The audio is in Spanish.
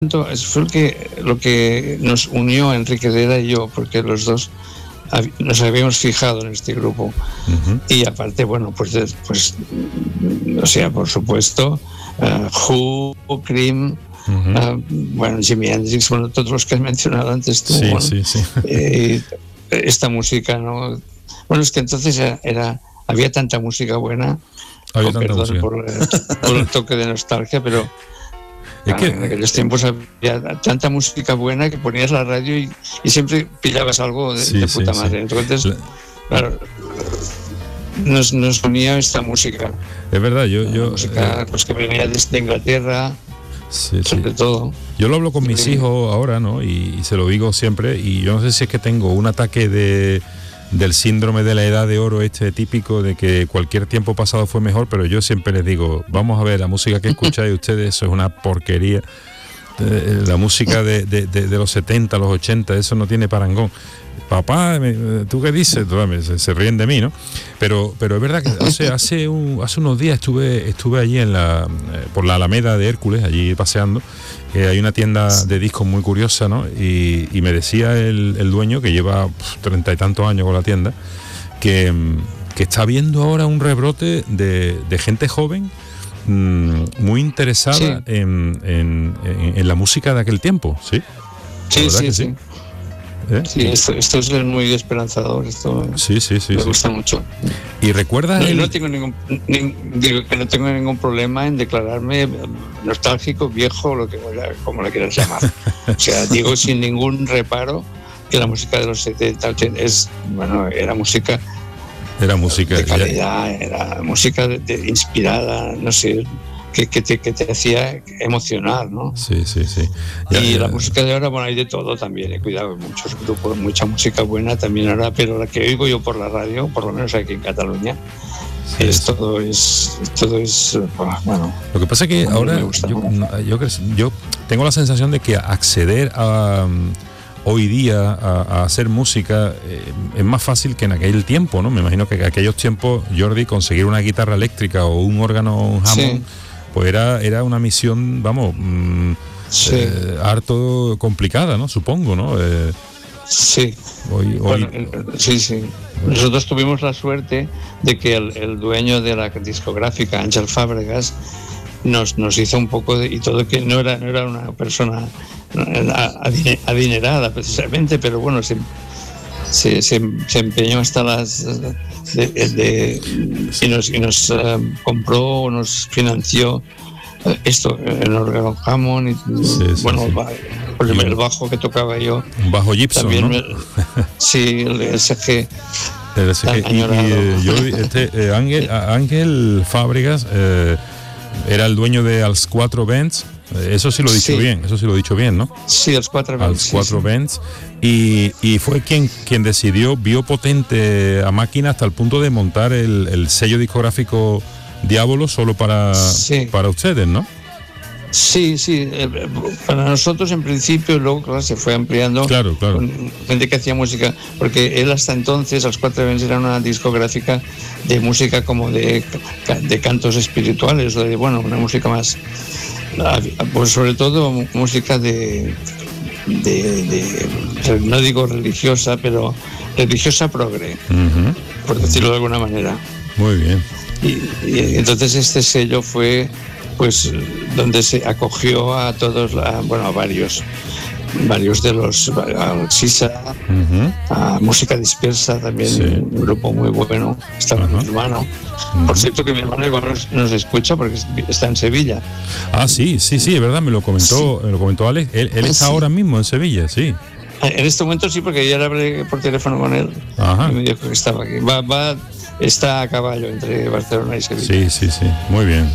eso fue lo que nos unió a Enrique Herrera y yo, porque los dos nos habíamos fijado en este grupo. Y aparte, bueno, pues o sea, por supuesto, Who, Cream, bueno, Jimi Hendrix, bueno, todos los que has mencionado antes tú. Sí, bueno, sí. Esta música, ¿no? Bueno, es que entonces había tanta música buena. Perdón por el toque de nostalgia, pero es que en aquellos tiempos había tanta música buena que ponías la radio y siempre pillabas algo de puta madre. Entonces, claro, nos unía esta música. Es verdad, música pues, que venía desde Inglaterra, sobre todo. Yo lo hablo con mis hijos ahora, ¿no? Y se lo digo siempre, y yo no sé si es que tengo un ataque del síndrome de la edad de oro típico de que cualquier tiempo pasado fue mejor, pero yo siempre les digo, vamos a ver, la música que escucháis ustedes, eso es una porquería. La música de los 70, los 80, eso no tiene parangón. Papá, ¿tú qué dices? Se ríen de mí, ¿no? Pero es verdad que hace unos días estuve allí por la Alameda de Hércules, allí paseando. Hay una tienda de discos muy curiosa, ¿no? Y me decía el dueño, que lleva 30 y tantos años con la tienda, que está viendo ahora un rebrote de gente joven muy interesada en la música de aquel tiempo, ¿sí? Sí. Sí, esto es muy esperanzador. Esto me gusta mucho. ¿Y recuerdas? No tengo ningún problema en declararme nostálgico, viejo, como le quieras llamar. O sea, digo sin ningún reparo que la música de los 70, 80 era música. Era música de calidad, era música inspirada, no sé. Que te hacía emocionar, ¿no? Sí. La música de ahora, bueno, hay de todo también, cuidado, muchos grupos, mucha música buena también ahora, pero la que oigo yo por la radio, por lo menos aquí en Cataluña, todo es bueno. Lo que pasa es que ahora yo tengo la sensación de que acceder a hoy día a hacer música es más fácil que en aquel tiempo, ¿no? Me imagino que en aquellos tiempos, Jordi, conseguir una guitarra eléctrica o un órgano Hammond, pues era una misión, harto complicada, ¿no? Supongo, ¿no? Sí. Sí. Nosotros tuvimos la suerte de que el dueño de la discográfica, Ángel Fábregas, nos hizo un poco y todo, que no era una persona adinerada precisamente, pero bueno, se empeñó hasta las y nos compró, nos financió esto, el órgano Hammond y el bajo que tocaba yo, un bajo Gibson, también, ¿no? el SG. Ángel Fábregas era el dueño de Als 4 Bands. Eso sí lo he dicho bien, ¿no? Sí, Als 4 Bands. Bands. Y fue quien decidió, vio potente a máquina hasta el punto de montar el sello discográfico Diablo solo para ustedes, ¿no? Sí, para nosotros en principio, luego claro, se fue ampliando. Claro. Con gente que hacía música, porque él hasta entonces, Als 4 Bands, era una discográfica de música como de cantos espirituales, una música más, pues sobre todo música de no digo religiosa, pero religiosa progre, por decirlo de alguna manera. Muy bien. Y entonces este sello fue pues donde se acogió a todos, a varios de los, a Sisa, a Música Dispersa también, un grupo muy bueno, estaba mi hermano. Por cierto que mi hermano igual nos escucha porque está en Sevilla. Sí, es verdad, me lo comentó Alex, él está ahora mismo en Sevilla, sí. En este momento sí, porque ya hablé por teléfono con él y me dijo que estaba aquí. Está a caballo entre Barcelona y Sevilla. Sí, muy bien.